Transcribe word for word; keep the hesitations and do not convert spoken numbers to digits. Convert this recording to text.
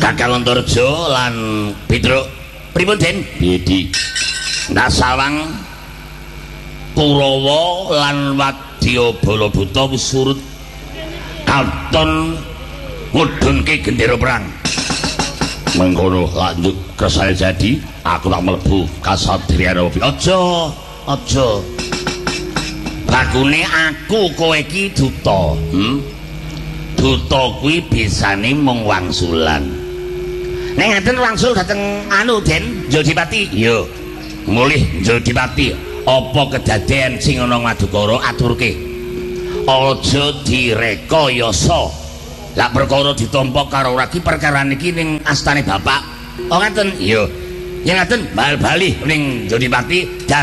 Kakang Antareja lan Petruk pripun Den? Piye Nasawang Kurawa lan Wadya Balabuta wis surut katon ngudhunke gendera perang. Mengkono lanjut kesal jadi aku tak mlebu kasatriyan aja aja lakune aku kowe iki duta hmm? Duta kuwi bisane mung wangsulan nek ngaten wangsul dateng anu Den Jodipati yo mulih Jodipati apa kedadean sing ana Madukara aturke aja direkayasa lah perkara ditampa karo ragi perkara niki ning astane bapak. Oh ngaten? Iya. Yen ngaten bal-bali ning Jodipati